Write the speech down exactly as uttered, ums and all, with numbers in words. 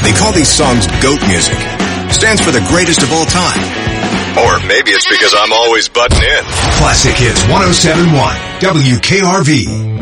They call these songs GOAT music. Stands for the greatest of all time. Or maybe it's because I'm always butting in. Classic Hits one oh seven point one, W K R V.